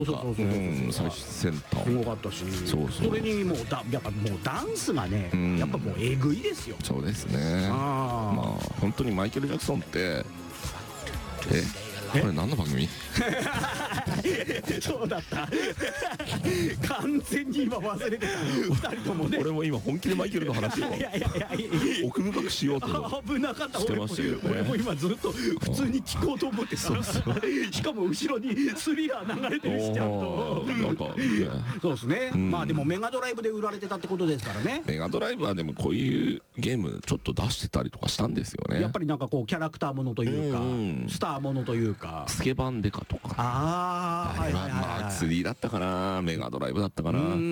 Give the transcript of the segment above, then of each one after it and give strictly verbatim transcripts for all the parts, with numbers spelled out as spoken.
そうそうそうそう、 うん、最先端すごかったし、 そうそう、 それにもうだやっぱもうダンスがね、うん、やっぱもうえぐいですよ。 そうですね。あ、まあ本当にマイケル・ジャクソンってえこれ何の番組そうだった完全に今忘れてたふたりともね。 俺も今本気でマイケルの話を奥深くしようと危なかったしてましたけどね。 俺も今ずっと普通に聞こうと思ってた。そうそうしかも後ろにスリラー流れてるしちゃんとなんか、ね、そうですね、うん、まあでもメガドライブで売られてたってことですからね。 メガドライブはでもこういうゲームちょっと出してたりとかしたんですよね。 やっぱりなんかこうキャラクターものというか、うん、スターものというか、 スケバンデカとか、 ああ、 あれはまあスリーだったかな、メガドライブだったかな。うん、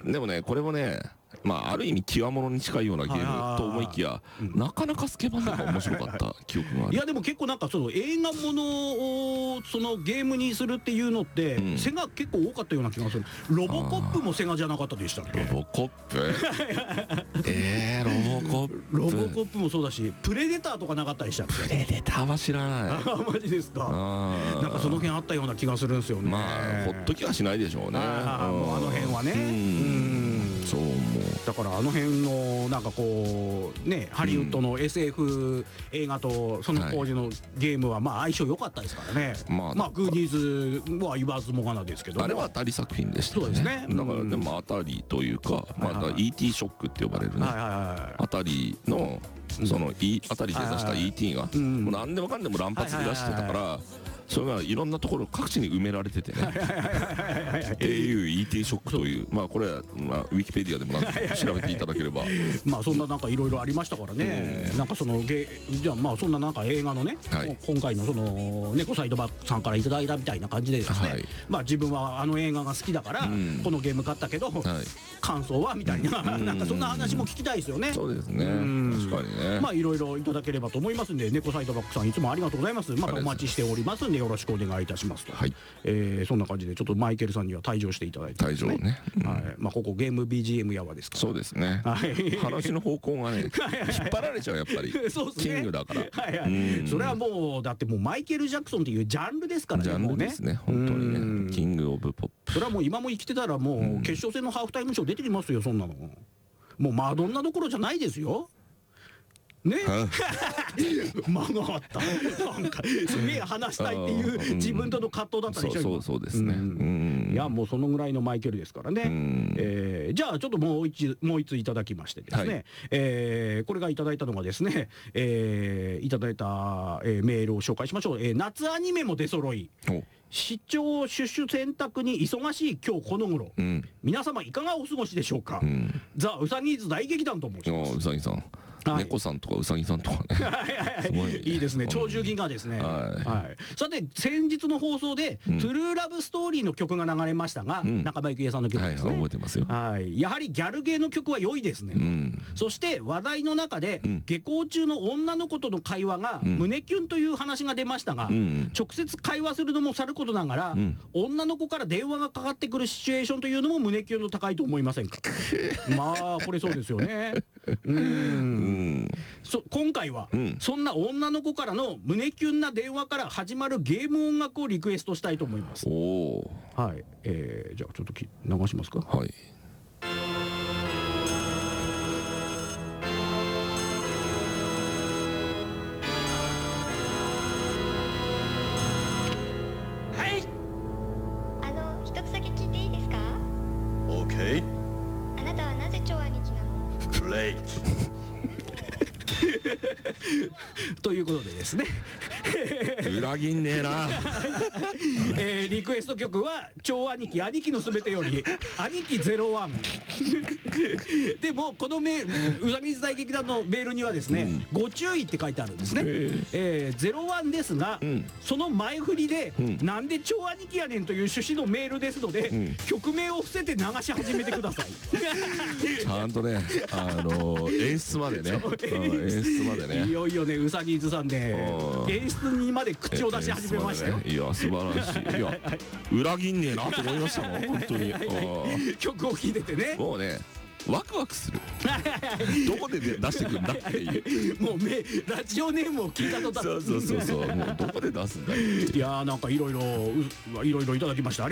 でもねこれもね、まあある意味極物に近いようなゲームと思いきや、うん、なかなかスケバンデカ面白かった記憶がある。 いやでも結構なんかその映画ものをそのゲームにするっていうのって、うん、セガ結構多かったような気がする。ロボコップもセガじゃなかったでしたっけ？ ロボコップえー、ロボコップロボコップもそうだし、プレデターとかなかったでしたっけ？ プレデターは知らない。 あ、マジですか。なんかその辺あったような気がするんですよね。 まあほっときはしないでしょうね。 あ、もうあの辺はね、うん、そう思う。だからあの辺のなんかこうね、ハリウッドの エスエフ 映画とその当時のゲームはまあ相性良かったですからね。まあ、まあ、グーディーズは言わずもがなですけど、 あれは当たり作品でしたね。そうですね。だからでも当たりというか、まあ イーティー ショックって呼ばれるね、当たりのその当たりで出した イーティー がもう何でもかんでも乱発で出してたから、それがいろんなところ各地に埋められててね エーユー イーティー ショックという、まあこれはまあウィキペディアでもなんか調べていただければまあそんななんかいろいろありましたからね。なんかそのゲじゃあまあそんななんか映画のね、今回のその猫サイドバックさんからいただいたみたいな感じでですね、まあ自分はあの映画が好きだからこのゲーム買ったけど感想はみたいな、なんかそんな話も聞きたいですよね。 そうですね、確かにね。 まあいろいろいただければと思いますんで、猫サイドバックさんいつもありがとうございます。またお待ちしておりますんでよろしくお願いいたしますと、はい、えー、そんな感じでちょっとマイケルさんには退場していただいて、ね、退場ね、うん、はい、まあここゲーム ビージーエム やわですから。 そうですね、はい、話の方向がね引っ張られちゃう、やっぱりそうです、ね、キングだから、はいはい、それはもうだってもうマイケル・ジャクソンっていうジャンルですからね。 ジャンルですね、本当にね、キング・オブ・ポップ。 それはもう今も生きてたらもう決勝戦のハーフタイムショー出てきますよ、そんなの。もうマドンナどころじゃないですよね。間があった。なんかすげえ話したいっていう自分との葛藤だったでしょ。 そうそうですね。 いやもうそのぐらいのマイケルですからね。えー、じゃあちょっともう一もう一ついただきましてですね、はい、えー、これがいただいたのがですね、えー、いただいた、えー、メールを紹介しましょう。えー、夏アニメも出揃い、視聴シュシュ選択に忙しい今日この頃、うん、皆様いかがお過ごしでしょうか。うん、ザ・ウサギーズ大劇団と申します。 うさぎさん、はい、猫さんとかうさぎさんとかねすごいね、いいですね、鳥獣戯画ですね。はいはい、さて先日の放送で、うん、トゥルーラブストーリーの曲が流れましたが、うん、中間幸恵さんの曲ですね、はい、覚えてますよ。 はい、やはりギャルゲーの曲は良いですね。うん、そして話題の中で、うん、下校中の女の子との会話が、うん、胸キュンという話が出ましたが、うん、直接会話するのもさることながら、うん、女の子から電話がかかってくるシチュエーションというのも胸キュンの高いと思いませんか。まあこれそうですよね。うん、うんそ今回は、うん、そんな女の子からの胸キュンな電話から始まるゲーム音楽をリクエストしたいと思います。おー、はい、えー、じゃあちょっとき流しますか。はい。ということでですね裏切んねえなえー、リクエスト曲は超兄貴兄貴のすべてより兄貴ゼロワンでもこのメールうさぎ時代劇団のメールにはですね、うん、ご注意って書いてあるんですね。えー、ゼロワンですが、うん、その前振りで、うん、なんで超兄貴やねんという趣旨のメールですので、うん、曲名を伏せて流し始めてくださいちゃんとね、あのー、演出までね演出までね、 いよいよねうさぎずさんで演出にまで口を出し始めましたよ、ね、 いや素晴らしい。いや裏切んねえなと思いましたもん本当に曲を聴いててね。 もうねワクワクするどこで出してくんだっていうもうめラジオネームを聞いたとたそうそうそうそうもうどこで出すんだよいやーなんかいろいろいろいろいただきました。